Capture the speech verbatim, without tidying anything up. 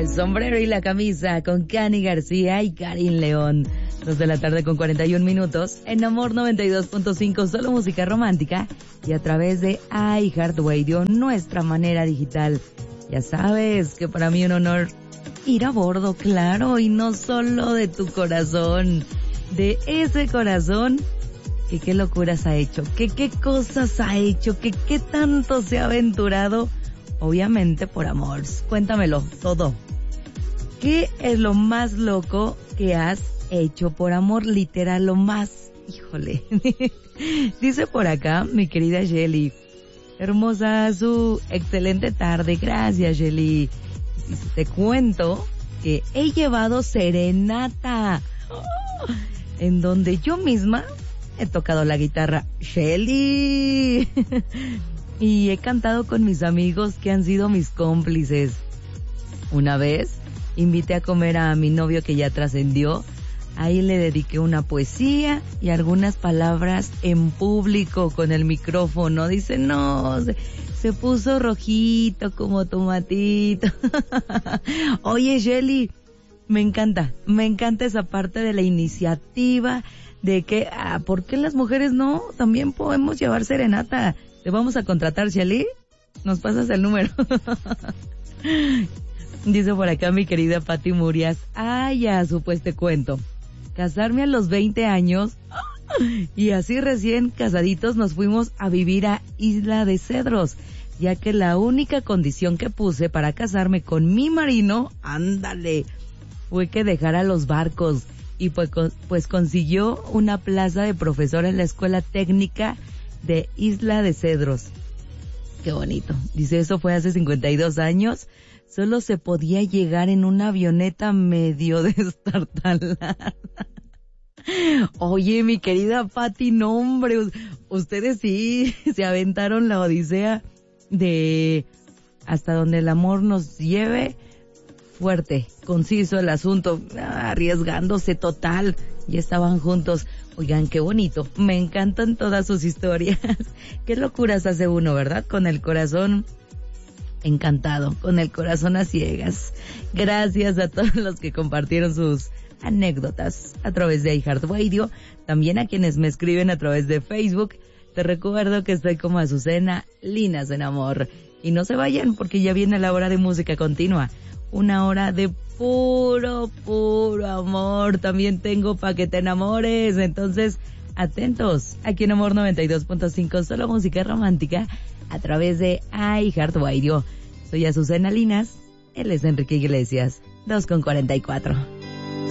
El sombrero y la camisa con Cani García y Karin León. Dos de la tarde con cuarenta y un minutos. En Amor noventa y dos punto cinco, solo música romántica. Y a través de iHeartRadio, nuestra manera digital. Ya sabes que para mí un honor ir a bordo, claro, y no solo de tu corazón. De ese corazón que qué locuras ha hecho, que qué cosas ha hecho, que qué tanto se ha aventurado. Obviamente por amor. Cuéntamelo todo. ¿Qué es lo más loco que has hecho por amor? Literal, lo más. Híjole. Dice por acá mi querida Shelly. Hermosa su excelente tarde. Gracias, Shelly. Te cuento que he llevado serenata. En donde yo misma he tocado la guitarra. Shelly. Y he cantado con mis amigos que han sido mis cómplices. Una vez invité a comer a mi novio que ya trascendió. Ahí le dediqué una poesía y algunas palabras en público con el micrófono. Dice, no, se, se puso rojito como tomatito. Oye, Shelly, me encanta, me encanta esa parte de la iniciativa, de que, ah, ¿por qué las mujeres no? También podemos llevar serenata. ¿Te vamos a contratar, Shelly? ¿Nos pasas el número? Dice por acá mi querida Pati Murias. Ah, ya, pues te cuento. Casarme a los veinte años y así recién casaditos nos fuimos a vivir a Isla de Cedros, ya que la única condición que puse para casarme con mi marino, ándale, fue que dejara los barcos y pues, pues consiguió una plaza de profesor en la escuela técnica de Isla de Cedros. Qué bonito. Dice, eso fue hace cincuenta y dos años. Solo se podía llegar en una avioneta medio destartalada. Oye, mi querida Pati, no hombre, ustedes sí se aventaron la odisea de hasta donde el amor nos lleve. Fuerte, conciso el asunto, arriesgándose total. Ya estaban juntos. Oigan, qué bonito. Me encantan todas sus historias. Qué locuras hace uno, ¿verdad? Con el corazón encantado, con el corazón a ciegas. Gracias a todos los que compartieron sus anécdotas a través de iHeartRadio. También a quienes me escriben a través de Facebook. Te recuerdo que estoy como Azucena, Linas en Amor. Y no se vayan porque ya viene la hora de música continua. Una hora de puro, puro amor. También tengo pa' que te enamores. Entonces, atentos. Aquí en Amor noventa y dos punto cinco, solo música romántica a través de iHeartRadio. Soy Azucena Linas. Él es Enrique Iglesias. dos con cuarenta y cuatro.